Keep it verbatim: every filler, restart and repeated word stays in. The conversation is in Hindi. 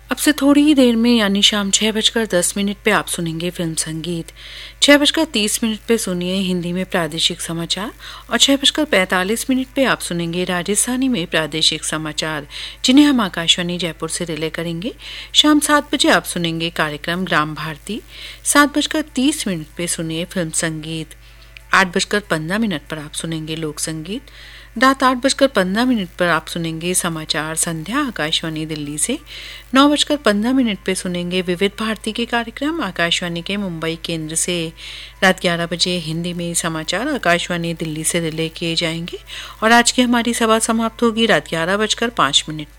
अब से थोड़ी ही देर में यानी शाम छह बजकर दस मिनट पे आप सुनेंगे फिल्म संगीत। छह बजकर तीस मिनट पे सुनिए हिंदी में प्रादेशिक समाचार और छह बजकर पैंतालीस मिनट पे आप सुनेंगे राजस्थानी में प्रादेशिक समाचार, जिन्हें हम आकाशवाणी जयपुर से रिले करेंगे। शाम सात बजे आप सुनेंगे कार्यक्रम ग्राम भारती। सात बजकर तीस मिनट पे सुनिए फिल्म संगीत। आठ बजकर पंद्रह मिनट पर आप सुनेंगे लोक संगीत। रात आठ बजकर पंद्रह मिनट पर आप सुनेंगे समाचार संध्या आकाशवाणी दिल्ली से। नौ बजकर पंद्रह मिनट पर सुनेंगे विविध भारती के कार्यक्रम आकाशवाणी के मुंबई केंद्र से। रात ग्यारह बजे हिंदी में समाचार आकाशवाणी दिल्ली से रिले किए जाएंगे और आज की हमारी सभा समाप्त होगी रात ग्यारह बजकर पाँच मिनट